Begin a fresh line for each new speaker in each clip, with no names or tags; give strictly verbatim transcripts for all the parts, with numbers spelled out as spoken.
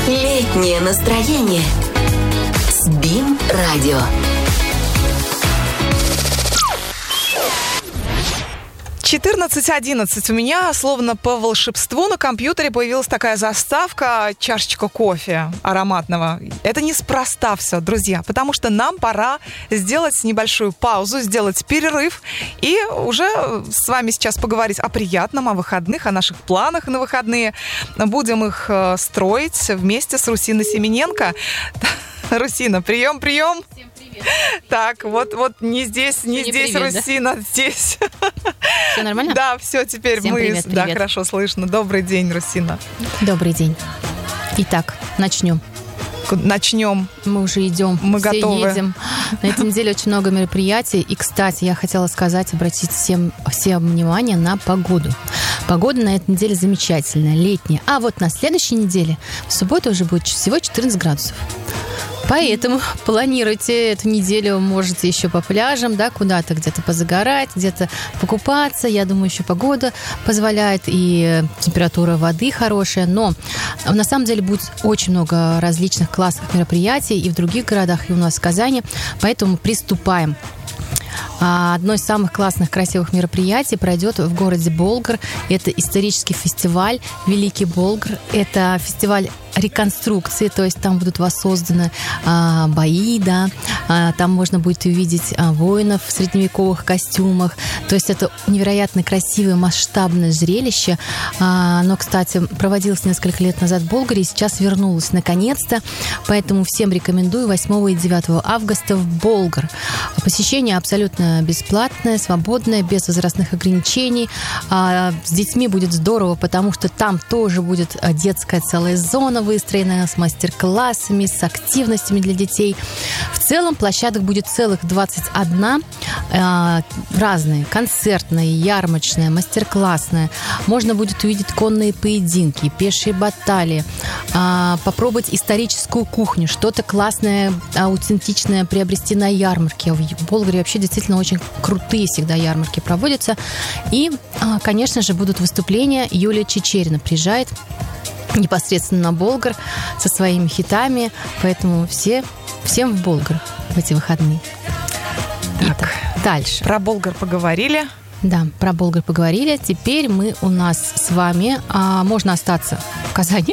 Летнее настроение с БИМ-радио.
четырнадцать одиннадцать. У меня, словно по волшебству, на компьютере появилась такая заставка, чашечка кофе ароматного. Это неспроста все, друзья, потому что нам пора сделать небольшую паузу, сделать перерыв и уже с вами сейчас поговорить о приятном, о выходных, о наших планах на выходные. Будем их строить вместе с Русиной Семененко. Русина, прием, прием.
Всем привет.
Так, вот, вот не здесь, не, не здесь, привет, Русина, да? Здесь.
Все нормально?
Да, все, теперь
Всем
мы...
Привет,
да,
привет.
хорошо слышно. Добрый день, Русина.
Добрый день. Итак, начнем.
Начнем.
Мы уже идем.
Мы
все
готовы.
Едем. На этой неделе очень много мероприятий. И, кстати, я хотела сказать, обратить всем, всем внимание на погоду. Погода на этой неделе замечательная, летняя. А вот на следующей неделе, в субботу, уже будет всего четырнадцать градусов. Поэтому планируйте эту неделю, можете еще по пляжам, да, куда-то где-то позагорать, где-то покупаться. Я думаю, еще погода позволяет, и температура воды хорошая. Но на самом деле будет очень много различных классных мероприятий и в других городах, и у нас в Казани. Поэтому приступаем. Одно из самых классных, красивых мероприятий пройдет в городе Болгар. Это исторический фестиваль «Великий Болгар». Это фестиваль реконструкции, то есть там будут воссозданы а, бои, да, а, там можно будет увидеть а, воинов в средневековых костюмах. То есть это невероятно красивое, масштабное зрелище. А, оно, кстати, проводилось несколько лет назад в Болгарии, сейчас вернулось наконец-то. Поэтому всем рекомендую восьмого и девятого августа в Болгар. Посещение абсолютно бесплатное, свободное, без возрастных ограничений. А, с детьми будет здорово, потому что там тоже будет детская целая зона выстроенная с мастер-классами, с активностями для детей. В целом площадок будет целых двадцать одна. Э, разные. Концертная, ярмарочная, мастер-классная. Можно будет увидеть конные поединки, пешие баталии, э, попробовать историческую кухню, что-то классное, аутентичное приобрести на ярмарке. В Болгарии вообще действительно очень крутые всегда ярмарки проводятся. И, э, конечно же, будут выступления. Юлия Чичерина приезжает непосредственно на Болгар со своими хитами, поэтому все, всем в Болгар в эти выходные.
Так,
Итак, дальше.
Про Болгар поговорили.
Да, про Болгар поговорили. Теперь мы у нас с вами, а, можно остаться в Казани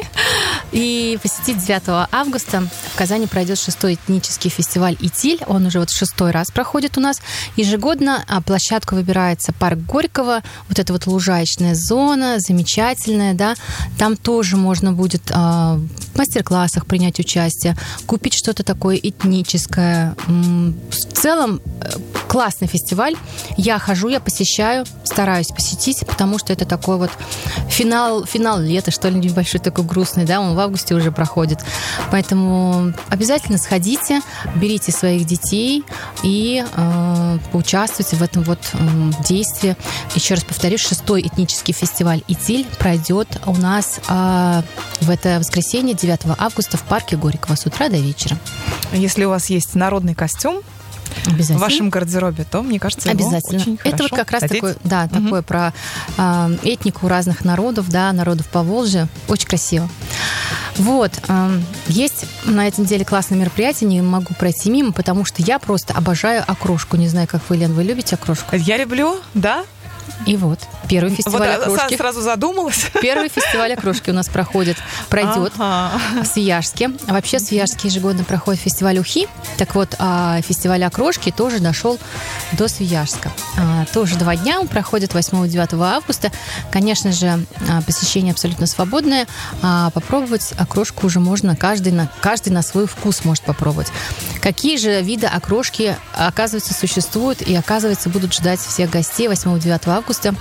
и посетить девятого августа. В Казани пройдет шестой этнический фестиваль «Итиль». Он уже вот шестой раз проходит у нас. Ежегодно а, площадка выбирается парк Горького. Вот эта вот лужаечная зона, замечательная, да. Там тоже можно будет а, в мастер-классах принять участие, купить что-то такое этническое. В целом классный фестиваль. Я хожу, я посещаю, стараюсь посетить, потому что это такой вот финал, финал лета, что ли, небольшой такой грустный, да, он в августе уже проходит. Поэтому обязательно сходите, берите своих детей и э, поучаствуйте в этом вот э, действии. Еще раз повторюсь, шестой этнический фестиваль «Итиль» пройдет у нас э, в это воскресенье, девятого августа, в парке Горького с утра до вечера.
Если у вас есть народный костюм в вашем гардеробе, то, мне кажется,
обязательно.
Очень
это вот как раз такое, да, угу. такое про э, этнику разных народов, да, народов Поволжья. Очень красиво. Вот. Э, есть на этой неделе классное мероприятие, не могу пройти мимо, потому что я просто обожаю окрошку. Не знаю, как вы, Лен, вы любите окрошку?
Я люблю, да.
И вот, первый фестиваль
вот,
окрошки.
Сразу задумалась.
Первый фестиваль окрошки у нас проходит, пройдет ага. в Свияжске. А вообще в Свияжске ежегодно проходит фестиваль ухи. Так вот, фестиваль окрошки тоже дошел до Свияжска. Тоже два дня он проходит, восьмого и девятого августа. Конечно же, посещение абсолютно свободное. Попробовать окрошку уже можно, каждый на, каждый на свой вкус может попробовать. Какие же виды окрошки, оказывается, существуют и, оказывается, будут ждать всех гостей восьмого и девятого августа.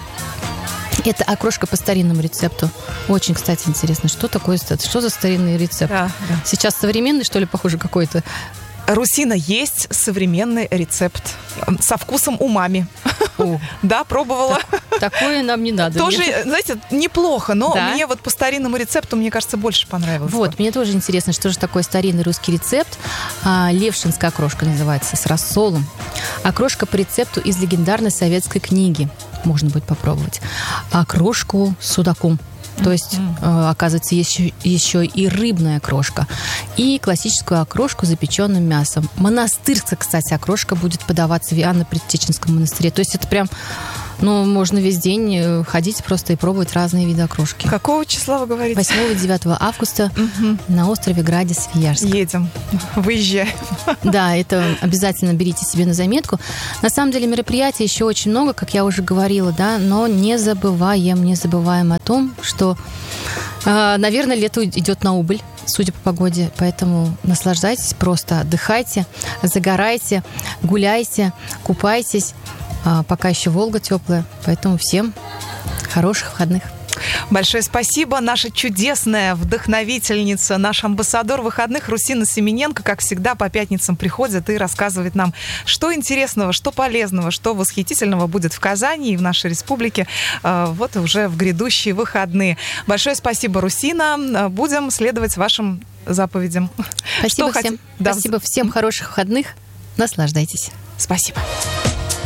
Это окрошка по старинному рецепту. Очень, кстати, интересно, что такое, что за старинный рецепт? Да, да. Сейчас современный, что ли, похоже, какой-то?
Русина, есть современный рецепт со вкусом умами. О. Да, пробовала.
Так, такое нам не надо.
Тоже, мне... знаете, неплохо, но
да?
мне вот по старинному рецепту, мне кажется, больше понравилось.
Вот, мне тоже интересно, что же такое старинный русский рецепт. А, левшинская окрошка называется, с рассолом. Окрошка по рецепту из легендарной советской книги. Можно будет попробовать. Окрошку с судаком. То есть, mm-hmm. оказывается, есть еще, еще и рыбная окрошка, и классическую окрошку с запеченным мясом. Монастырская, кстати, окрошка будет подаваться в Иоанно-Предтеченском монастыре. То есть это прям, ну, можно весь день ходить просто и пробовать разные виды окрошки.
Какого числа вы говорите?
восьмого-девятого августа mm-hmm. на острове Градец-Свияжск.
Едем, выезжаем.
Да, это обязательно берите себе на заметку. На самом деле мероприятий еще очень много, как я уже говорила, да, но не забываем, не забываем о том, что, э, наверное, лето идет на убыль, судя по погоде, поэтому наслаждайтесь, просто отдыхайте, загорайте, гуляйте, купайтесь, э, пока еще Волга теплая, поэтому всем хороших выходных.
Большое спасибо. Наша чудесная вдохновительница, наш амбассадор выходных Русина Семененко, как всегда, по пятницам приходит и рассказывает нам, что интересного, что полезного, что восхитительного будет в Казани и в нашей республике вот уже в грядущие выходные. Большое спасибо, Русина. Будем следовать вашим заповедям.
Спасибо
что
всем.
Хот... Да.
Спасибо всем. Хороших выходных. Наслаждайтесь.
Спасибо.